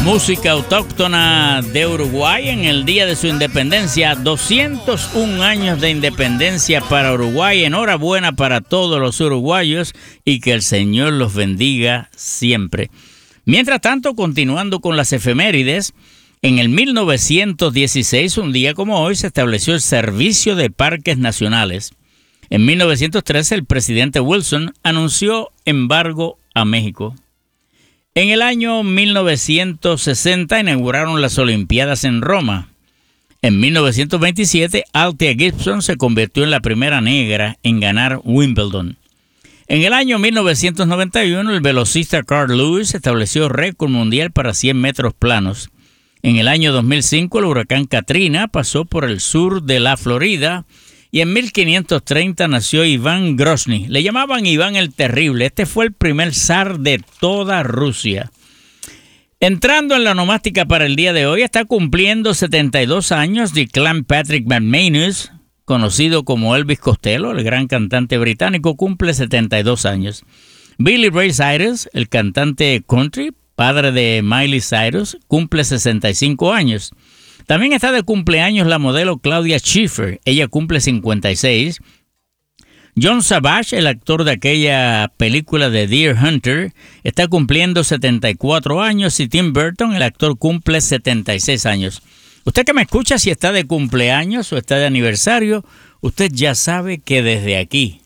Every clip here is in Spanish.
Música autóctona de Uruguay en el día de su independencia. 201 años de independencia para Uruguay. Enhorabuena para todos los uruguayos y que el Señor los bendiga siempre. Mientras tanto, continuando con las efemérides, en el 1916, un día como hoy, se estableció el Servicio de Parques Nacionales. En 1913, el presidente Wilson anunció embargo a México. En el año 1960 inauguraron las Olimpiadas en Roma. En 1927, Althea Gibson se convirtió en la primera negra en ganar Wimbledon. En el año 1991, el velocista Carl Lewis estableció récord mundial para 100 metros planos. En el año 2005, el huracán Katrina pasó por el sur de la Florida. Y en 1530 nació Iván Grozny. Le llamaban Iván el Terrible. Este fue el primer zar de toda Rusia. Entrando en la onomástica para el día de hoy, está cumpliendo 72 años Declan Patrick McManus, conocido como Elvis Costello, el gran cantante británico, cumple 72 años. Billy Ray Cyrus, el cantante country, padre de Miley Cyrus, cumple 65 años. También está de cumpleaños la modelo Claudia Schiffer. Ella cumple 56. John Savage, el actor de aquella película de Deer Hunter, está cumpliendo 74 años. Y Tim Burton, el actor, cumple 76 años. Usted que me escucha, si está de cumpleaños o está de aniversario, usted ya sabe que desde aquí,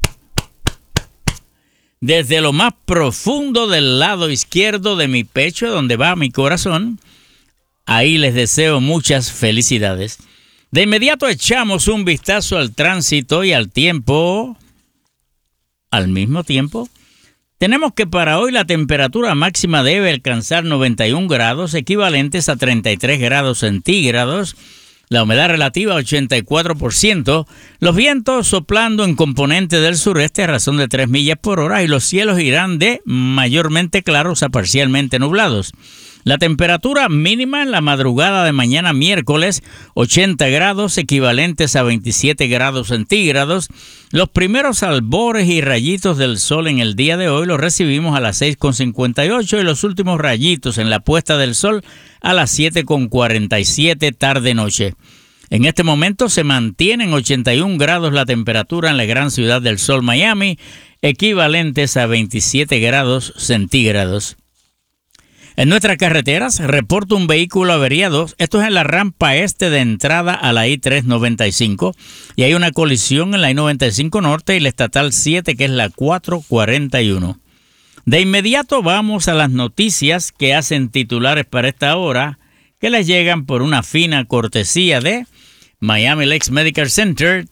desde lo más profundo del lado izquierdo de mi pecho, donde va mi corazón, ahí les deseo muchas felicidades. De inmediato echamos un vistazo al tránsito y al tiempo. Al mismo tiempo, tenemos que para hoy la temperatura máxima debe alcanzar 91 grados, equivalentes a 33 grados centígrados. La humedad relativa 84%. Los vientos soplando en componente del sureste a razón de 3 millas por hora y los cielos irán de mayormente claros a parcialmente nublados. La temperatura mínima en la madrugada de mañana miércoles, 80 grados, equivalentes a 27 grados centígrados. Los primeros albores y rayitos del sol en el día de hoy los recibimos a las 6:58 y los últimos rayitos en la puesta del sol a las 7:47 tarde-noche. En este momento se mantiene en 81 grados la temperatura en la gran ciudad del sol Miami, equivalentes a 27 grados centígrados. En nuestras carreteras, reporta un vehículo averiado. Esto es en la rampa este de entrada a la I-395. Y hay una colisión en la I-95 Norte y la Estatal 7, que es la 441. De inmediato vamos a las noticias que hacen titulares para esta hora, que les llegan por una fina cortesía de Miami Lakes Medical Center,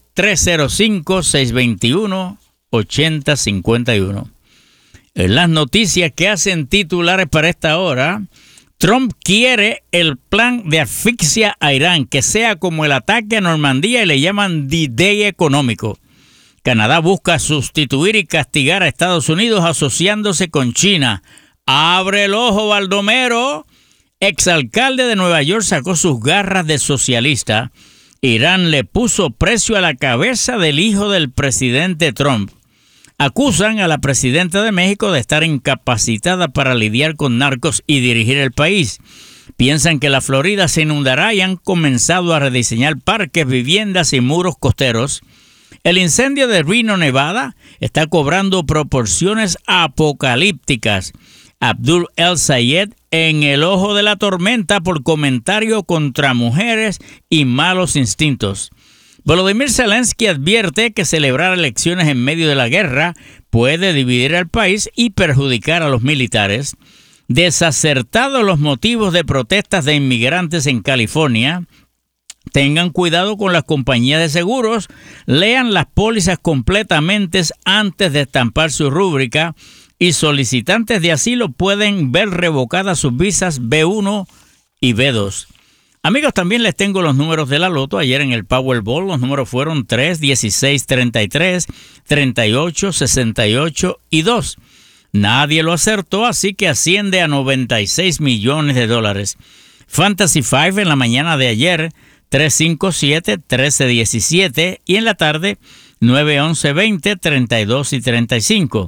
305-621-8051. En las noticias que hacen titulares para esta hora, Trump quiere el plan de asfixia a Irán, que sea como el ataque a Normandía y le llaman D-Day económico. Canadá busca sustituir y castigar a Estados Unidos asociándose con China. ¡Abre el ojo, Baldomero! Exalcalde de Nueva York sacó sus garras de socialista. Irán le puso precio a la cabeza del hijo del presidente Trump. Acusan a la presidenta de México de estar incapacitada para lidiar con narcos y dirigir el país. Piensan que la Florida se inundará y han comenzado a rediseñar parques, viviendas y muros costeros. El incendio de Reno, Nevada, está cobrando proporciones apocalípticas. Abdul El Sayed en el ojo de la tormenta por comentario contra mujeres y malos instintos. Volodymyr Zelensky advierte que celebrar elecciones en medio de la guerra puede dividir al país y perjudicar a los militares. Desacertados los motivos de protestas de inmigrantes en California. Tengan cuidado con las compañías de seguros. Lean las pólizas completamente antes de estampar su rúbrica. Y solicitantes de asilo pueden ver revocadas sus visas B1 y B2. Amigos, también les tengo los números de la loto. Ayer en el Powerball los números fueron 3, 16, 33, 38, 68 y 2. Nadie lo acertó, así que asciende a $96 millones. Fantasy 5 en la mañana de ayer, 3, 5, 7, 13, 17 y en la tarde, 9, 11, 20, 32 y 35.